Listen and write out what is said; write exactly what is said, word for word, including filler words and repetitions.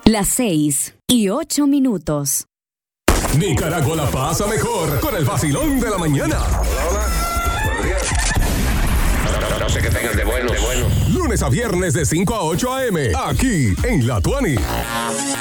Las seis y ocho minutos. Nicaragua la pasa mejor con el vacilón de la mañana. No, no sé qué tengan de bueno, de bueno. Lunes a viernes de cinco a ocho a eme, aquí en La Tuani.